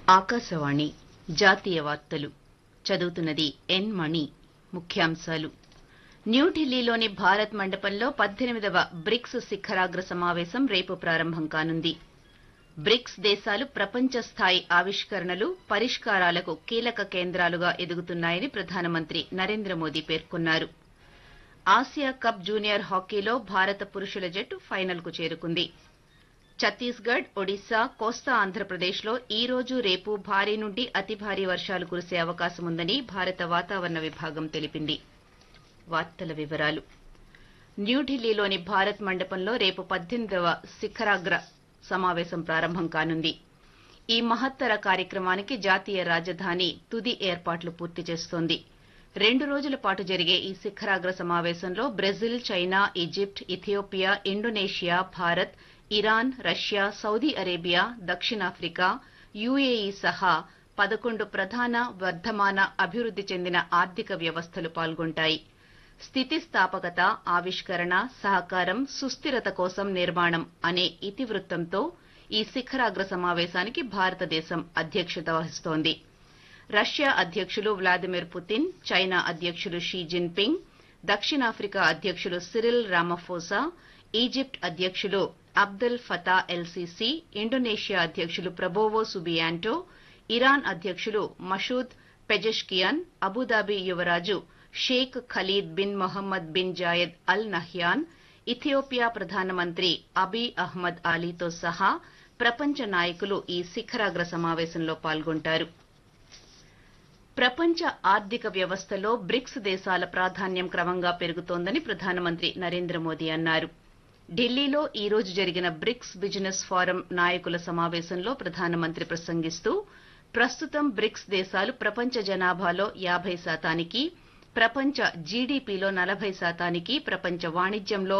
ఆకాశవాణి జాతీయ వార్తలు చదువుతున్నది ఎన్ మణి. ముఖ్యాంశాలు. న్యూఢిల్లీలోని భారత్ మండపంలో 18వ బ్రిక్స్ శిఖరాగ్ర సమావేశం రేపు ప్రారంభం కానుంది. బ్రిక్స్ దేశాలు ప్రపంచ స్థాయి ఆవిష్కరణలు, పరిష్కారాలకు కీలక కేంద్రాలుగా ఎదుగుతున్నాయని ప్రధానమంత్రి నరేంద్ర మోదీ పేర్కొన్నారు. ఆసియా కప్ జూనియర్ హాకీలో భారత పురుషుల జట్టు ఫైనల్కు చేరుకుంది. ఛత్తీస్గఢ్, ఒడిశా, కోస్తా ఆంధ్రప్రదేశ్లో ఈ రోజు, రేపు భారీ నుండి అతి భారీ వర్షాలు కురిసే అవకాశముందని భారత వాతావరణ విభాగం తెలిపింది. వార్తల వివరాలు. న్యూఢిల్లీలోని భారత్ మండపంలో రేపు 18వ శిఖరాగ్ర సమావేశం ప్రారంభం కానుంది. ఈ మహత్తర కార్యక్రమానికి జాతీయ రాజధాని తుది ఏర్పాట్లు పూర్తి చేస్తోంది. 2 రోజుల పాటు జరిగే ఈ శిఖరాగ్ర సమావేశంలో Brazil, China, Egypt, Ethiopia, Indonesia, Bharat, Iran, Russia, Saudi Arabia, దక్షిణాఫ్రికా, యుఏఈ సహా 11 ప్రధాన, వర్ధమాన, అభివృద్ది చెందిన ఆర్థిక వ్యవస్థలు పాల్గొంటాయి. స్థితిస్థాపకత, ఆవిష్కరణ, సహకారం, సుస్థిరత కోసం నిర్మాణం అనే ఇతివృత్తంతో ఈ శిఖరాగ్ర సమావేశానికి భారతదేశం అధ్యక్షత వహిస్తోంది. రష్యా అధ్యక్షులు వ్లాదిమిర్ పుతిన్, చైనా అధ్యక్షులు షీ జిన్పింగ్, దక్షిణాఫ్రికా అధ్యక్షులు సిరిల్ రామఫోసా, ఈజిప్ట్ అధ్యక్షులు Abdel Fatah L CC, Indonesia అధ్యక్షులు ప్రబోవో సుబియాంటో, ఇరాన్ అధ్యక్షులు మషూద్ పెజెష్కియాన్, అబుదాబి యువరాజు Sheikh Khalid bin Mohammed bin Zayed Al Nahyan, Ethiopia ప్రధానమంత్రి అబీ అహ్మద్ అలీతో సహా ప్రపంచ నాయకులు ఈ శిఖరాగ్ర సమావేశంలో పాల్గొంటారు. ప్రపంచ ఆర్థిక వ్యవస్థలో బ్రిక్స్ దేశాల ప్రాధాన్యం క్రమంగా పెరుగుతోందని ప్రధానమంత్రి నరేంద్ర మోదీ అన్నారు. ఢిల్లీలో ఈ రోజు జరిగిన బ్రిక్స్ బిజినెస్ ఫోరం నాయకుల సమావేశంలో ప్రధానమంత్రి ప్రసంగిస్తూ, ప్రస్తుతం బ్రిక్స్ దేశాలు ప్రపంచ జనాభాలో 50%, ప్రపంచ జీడీపీలో 40%, ప్రపంచ వాణిజ్యంలో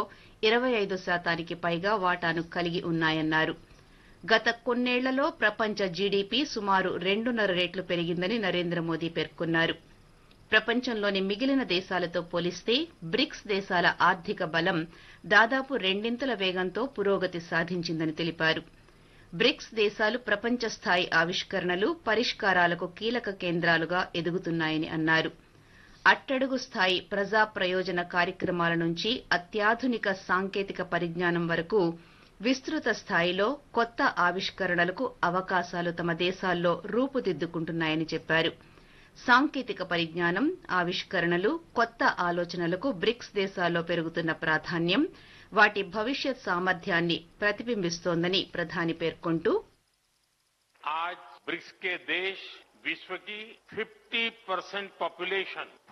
25% పైగా వాటాను కలిగి ఉన్నాయన్నారు. గత కొన్నేళ్లలో ప్రపంచ జీడీపీ సుమారు 2.5 రెట్లు పెరిగిందని నరేంద్ర మోదీ పేర్కొన్నారు. ప్రపంచంలోని మిగిలిన దేశాలతో పోలిస్తే బ్రిక్స్ దేశాల ఆర్థిక బలం దాదాపు 2 వేగంతో పురోగతి సాధించిందని తెలిపారు. బ్రిక్స్ దేశాలు ప్రపంచ స్థాయి ఆవిష్కరణలు, పరిష్కారాలకు కీలక కేంద్రాలుగా ఎదుగుతున్నాయని అన్నారు. అట్టడుగు స్థాయి ప్రజా ప్రయోజన కార్యక్రమాల నుంచి అత్యాధునిక సాంకేతిక పరిజ్ఞానం వరకు విస్తృత స్థాయిలో కొత్త ఆవిష్కరణలకు అవకాశాలు తమ దేశాల్లో రూపుదిద్దుకుంటున్నాయని చెప్పారు. సాంకేతిక పరిజ్ఞానం, ఆవిష్కరణలు, కొత్త ఆలోచనలకు బ్రిక్స్ దేశాల్లో పెరుగుతున్న ప్రాధాన్యం వాటి భవిష్యత్ సామర్థ్యాన్ని ప్రతిబింబిస్తోందని ప్రధాని పేర్కొంటూ, आज ब्रिक्स के देश विश्व की 50% पॉपुलेशन